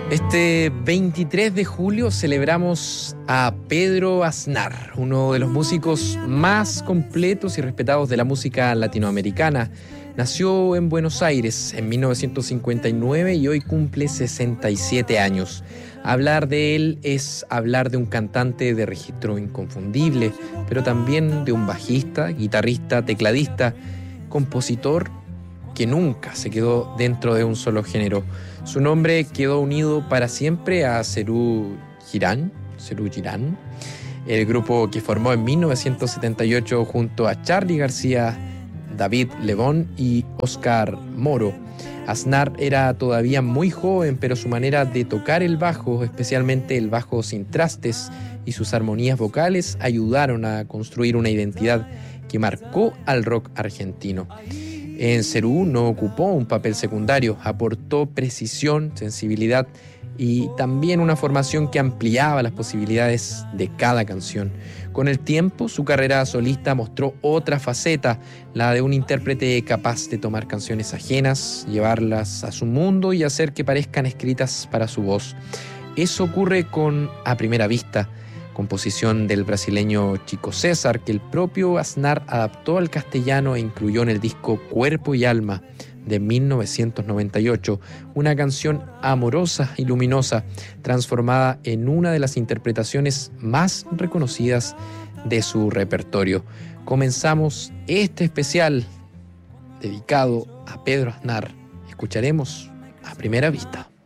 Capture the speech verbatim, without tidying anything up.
Este veintitrés de julio celebramos a Pedro Aznar, uno de los músicos más completos y respetados de la música latinoamericana. Nació en Buenos Aires en mil novecientos cincuenta y nueve y hoy cumple sesenta y siete años. Hablar de él es hablar de un cantante de registro inconfundible, pero también de un bajista, guitarrista, tecladista, compositor que nunca se quedó dentro de un solo género. Su nombre quedó unido para siempre a Serú Girán, Serú Girán, el grupo que formó en mil novecientos setenta y ocho junto a Charly García, David Lebón y Oscar Moro. Aznar era todavía muy joven, pero su manera de tocar el bajo, especialmente el bajo sin trastes, y sus armonías vocales ayudaron a construir una identidad que marcó al rock argentino. En Serú no ocupó un papel secundario, aportó precisión, sensibilidad y también una formación que ampliaba las posibilidades de cada canción. Con el tiempo, su carrera solista mostró otra faceta, la de un intérprete capaz de tomar canciones ajenas, llevarlas a su mundo y hacer que parezcan escritas para su voz. Eso ocurre con A Primera Vista, composición del brasileño Chico César, que el propio Aznar adaptó al castellano e incluyó en el disco Cuerpo y Alma de mil novecientos noventa y ocho, una canción amorosa y luminosa, transformada en una de las interpretaciones más reconocidas de su repertorio. Comenzamos este especial dedicado a Pedro Aznar. Escucharemos A Primera Vista.